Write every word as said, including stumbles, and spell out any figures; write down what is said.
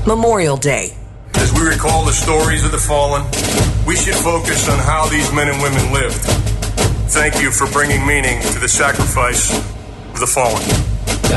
Memorial Day. As we recall the stories of the fallen, we should focus on how these men and women lived. Thank you for bringing meaning to the sacrifice of the fallen.